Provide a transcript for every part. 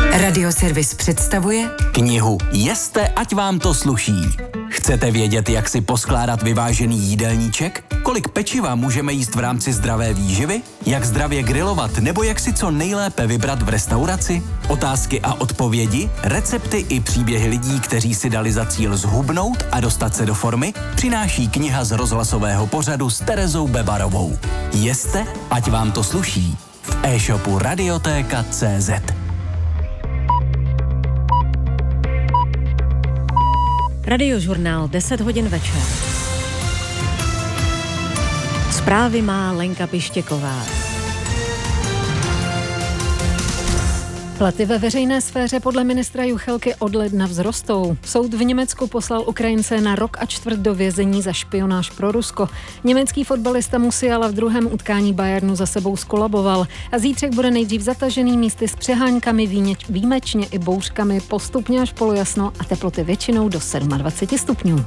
Radioservis představuje knihu Jeste, ať vám to sluší. Chcete vědět, jak si poskládat vyvážený jídelníček? Kolik pečiva můžeme jíst v rámci zdravé výživy? Jak zdravě grilovat nebo jak si co nejlépe vybrat v restauraci? Otázky a odpovědi, recepty i příběhy lidí, kteří si dali za cíl zhubnout a dostat se do formy, přináší kniha z rozhlasového pořadu s Terezou Bebarovou. Jeste, ať vám to sluší. V e-shopu Radiotéka.cz. Radiožurnál 10 hodin večer. Zprávy má Lenka Pištěková. Platy ve veřejné sféře podle ministra Juchelky od ledna vzrostou. Soud v Německu poslal Ukrajince na 1,25 roku do vězení za špionáž pro Rusko. Německý fotbalista Musiala v druhém utkání Bayernu za sebou skolaboval a zítřek bude nejdřív zatažený místy s přeháňkami, výjimečně i bouřkami, postupně až polojasno a teploty většinou do 27 stupňů.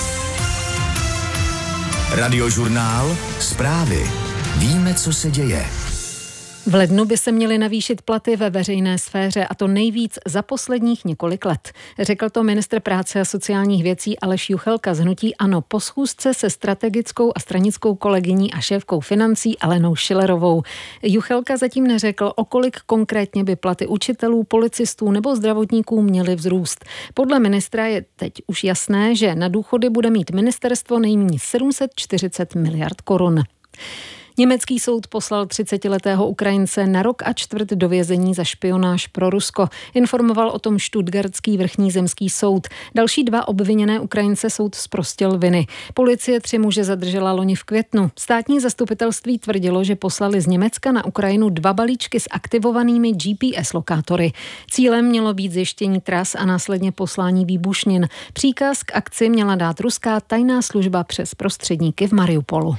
Radiožurnál, zprávy. Víme, co se děje. V lednu by se měly navýšit platy ve veřejné sféře, a to nejvíc za posledních několik let. Řekl to ministr práce a sociálních věcí Aleš Juchelka z hnutí ANO po schůzce se strategickou a stranickou kolegyní a šéfkou financí Alenou Schillerovou. Juchelka zatím neřekl, o kolik konkrétně by platy učitelů, policistů nebo zdravotníků měly vzrůst. Podle ministra je teď už jasné, že na důchody bude mít ministerstvo nejméně 740 miliard korun. Německý soud poslal 30letého Ukrajince na 1,25 roku do vězení za špionáž pro Rusko. Informoval o tom Stuttgartský vrchní zemský soud. Další 2 obviněné Ukrajince soud zprostil viny. Policie 3 muže zadržela loni v květnu. Státní zastupitelství tvrdilo, že poslali z Německa na Ukrajinu 2 balíčky s aktivovanými GPS lokátory. Cílem mělo být zjištění tras a následně poslání výbušnin. Příkaz k akci měla dát ruská tajná služba přes prostředníky v Mariupolu.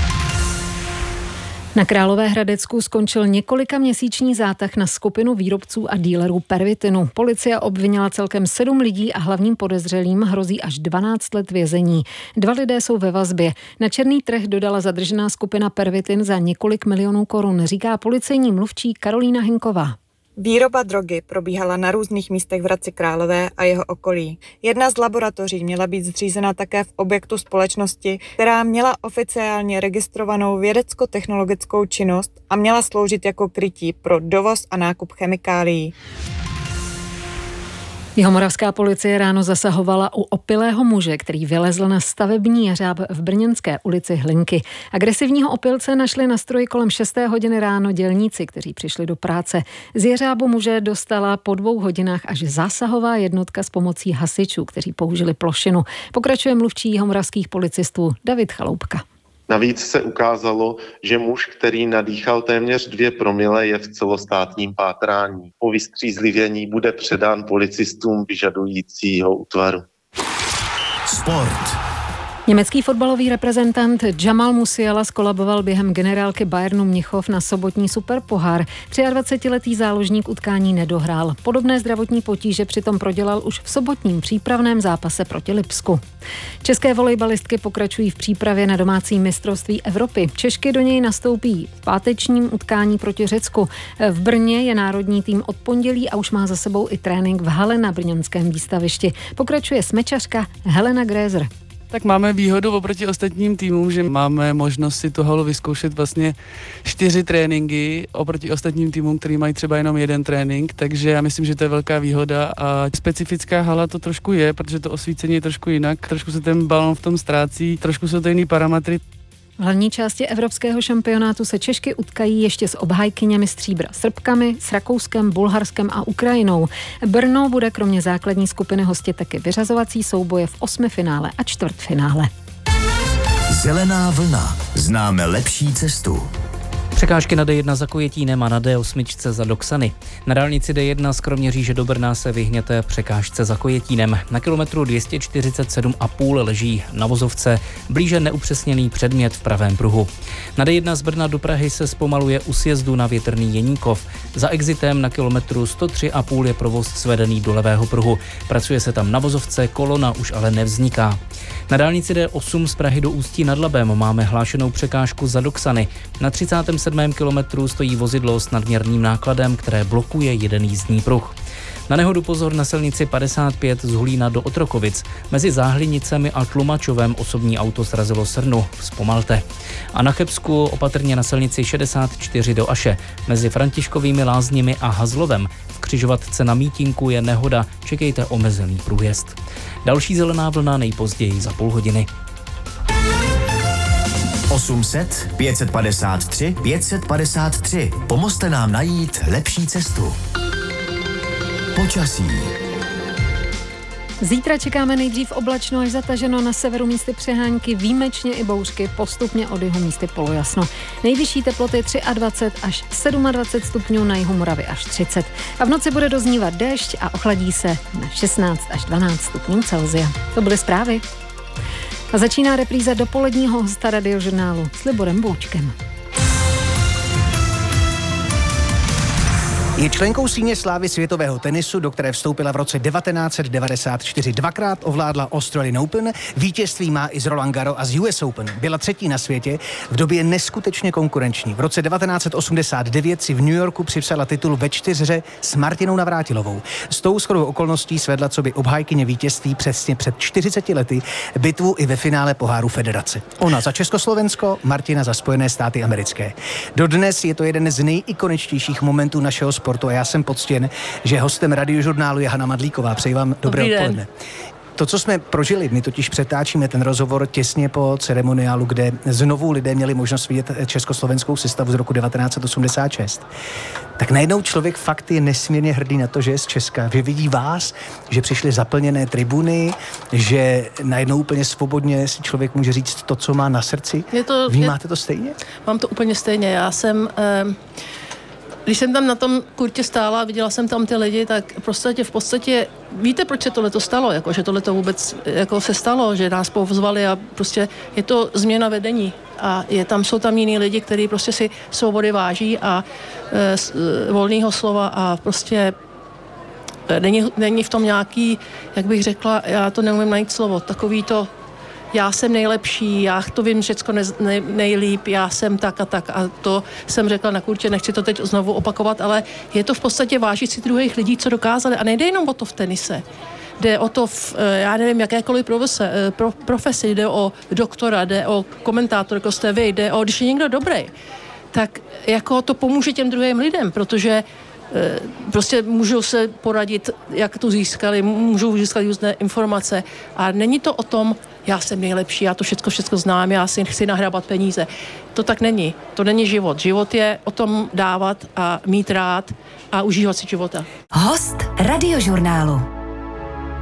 Na Královéhradecku skončil několikaměsíční zátah na skupinu výrobců a dílerů pervitinu. Policie obvinila celkem 7 lidí a hlavním podezřelým hrozí až 12 let vězení. 2 lidé jsou ve vazbě. Na černý trh dodala zadržená skupina pervitin za několik milionů korun, říká policejní mluvčí Karolína Hinková. Výroba drogy probíhala na různých místech v Hradci Králové a jeho okolí. Jedna z laboratoří měla být zřízena také v objektu společnosti, která měla oficiálně registrovanou vědecko-technologickou činnost a měla sloužit jako krytí pro dovoz a nákup chemikálií. Jihomoravská policie ráno zasahovala u opilého muže, který vylezl na stavební jeřáb v brněnské ulici Hlinky. Agresivního opilce našli na stroji kolem 6. hodiny ráno dělníci, kteří přišli do práce. Z jeřábu muže dostala po 2 hodinách až zásahová jednotka s pomocí hasičů, kteří použili plošinu. Pokračuje mluvčí jihomoravských policistů David Chaloupka. Navíc se ukázalo, že muž, který nadýchal téměř 2 promile, je v celostátním pátrání. Po vystřízlivění bude předán policistům vyžadujícího útvaru. Sport. Německý fotbalový reprezentant Jamal Musiala skolaboval během generálky Bayernu Mnichov na sobotní superpohár. 23letý záložník utkání nedohrál. Podobné zdravotní potíže přitom prodělal už v sobotním přípravném zápase proti Lipsku. České volejbalistky pokračují v přípravě na domácí mistrovství Evropy. Češky do něj nastoupí v pátečním utkání proti Řecku. V Brně je národní tým od pondělí a už má za sebou i trénink v hale na brněnském výstavišti. Pokračuje smečařka Helena Grézer. Tak máme výhodu oproti ostatním týmům, že máme možnost si tu halu vyzkoušet vlastně 4 tréninky oproti ostatním týmům, který mají třeba jenom 1 trénink, takže já myslím, že to je velká výhoda a specifická hala to trošku je, protože to osvícení je trošku jinak, trošku se ten balon v tom ztrácí, trošku jsou to jiný parametry. V hlavní části evropského šampionátu se Češky utkají ještě s obhájkyněmi stříbra Srbkami, s Rakouskem, Bulharskem a Ukrajinou. Brno bude kromě základní skupiny hostit taky vyřazovací souboje v 8. finále a čtvrtfinále. Zelená vlna. Známe lepší cestu. Překážky na D1 za Kojetínem a na D8 za Doksany. Na dálnici D1 z Kroměříže do Brna se vyhněte překážce za Kojetínem. Na kilometru 247,5 leží na vozovce blíže neupřesněný předmět v pravém pruhu. Na D1 z Brna do Prahy se zpomaluje u sjezdu na Větrný Jeníkov. Za exitem na kilometru 103,5 je provoz svedený do levého pruhu. Pracuje se tam na vozovce, kolona už ale nevzniká. Na dálnici D8 z Prahy do Ústí nad Labem máme hlášenou překážku za Doksany. Na 37. kilometru stojí vozidlo s nadměrným nákladem, které blokuje jeden jízdní pruh. Na nehodu pozor na silnici 55 z Hulína do Otrokovic. Mezi Záhlinicemi a Tlumačovem osobní auto srazilo srnu. Zpomalte. A na Chebsku opatrně na silnici 64 do Aše. Mezi Františkovými Lázněmi a Hazlovem v křižovatce na Mítinku je nehoda. Čekejte omezený průjezd. Další zelená vlna nejpozději za půl hodiny. 800 553 553. Pomozte nám najít lepší cestu. Počasí. Zítra čekáme nejdřív oblačno až zataženo, na severu místy přehánky, výjimečně i bouřky, postupně od jihu místy polojasno. Nejvyšší teploty 23 až 27 stupňů, na jihu Moravy až 30. A v noci bude doznívat déšť a ochladí se na 16 až 12 stupňů Celsia. To byly zprávy. A začíná repríza dopoledního hosta Radiožurnálu s Liborem Boučkem. Je členkou síně slávy světového tenisu, do které vstoupila v roce 1994. Dvakrát ovládla Australian Open, vítězství má i z Roland Garros a z US Open. Byla třetí na světě, v době neskutečně konkurenční. V roce 1989 si v New Yorku připsala titul ve čtyřhře s Martinou Navrátilovou. S tou shodou okolností svedla coby obhájkyně vítězství přesně před 40 lety bitvu i ve finále poháru Federace. Ona za Československo, Martina za Spojené státy americké. Dodnes je to jeden z nejikoničtějších momentů našeho sportu a já jsem poctěn, že hostem Radiožurnálu je Hana Madlíková. Přeji vám dobré odpoledne. To, co jsme prožili, my totiž přetáčíme ten rozhovor těsně po ceremoniálu, kde znovu lidé měli možnost vidět československou sestavu z roku 1986. Tak najednou člověk fakt je nesmírně hrdý na to, že je z Česka, že vidí vás, že přišly zaplněné tribuny, že najednou úplně svobodně si člověk může říct to, co má na srdci. Vnímáte to stejně? Mám to úplně stejně. Já jsem... Když jsem tam na tom kurtě stála, viděla jsem tam ty lidi, tak v podstatě víte, proč se tohleto stalo, jako, že tohleto vůbec jako se stalo, že nás povzvali a prostě je to změna vedení a jsou tam jiní lidi, kteří prostě si svobody váží a volného slova a prostě není v tom nějaký, jak bych řekla, já to neumím najít slovo, takový to já jsem nejlepší, já to vím všecko nejlíp, já jsem tak a to jsem řekla na kurtě, nechci to teď znovu opakovat, ale je to v podstatě vážit si druhých lidí, co dokázali a nejde jenom o to v tenise. Jde o to já nevím, jakékoliv profesi, jde o doktora, jde o komentátora, jako jste vy, jde o, když je někdo dobrý, tak jako to pomůže těm druhým lidem, protože prostě můžou se poradit, jak to získali, můžou získat různé informace a není to o tom, já jsem nejlepší, já to všechno znám, já si chci nahrabat peníze. To tak není. To není život. Život je o tom dávat a mít rád a užívat si života. Host Radiožurnálu.